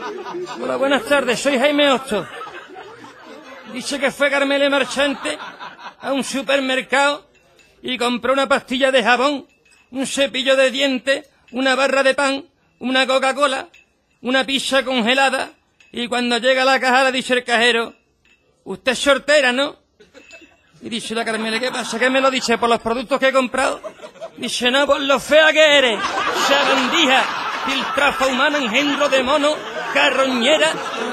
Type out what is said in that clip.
Hola, buenas tardes, soy Jaime Osto. Dice que fue Carmele Marchante a un supermercado y compró una pastilla de jabón, un cepillo de dientes, una barra de pan, una Coca-Cola, una pizza congelada, y cuando llega a la caja le dice el cajero: usted es soltera, ¿no? Y dice la Carmele: ¿qué pasa? ¿Qué me lo dice? ¿Por los productos que he comprado? Dice: no, por lo fea que eres, sabandija, filtrafa humana, engendro de mono, carroñera,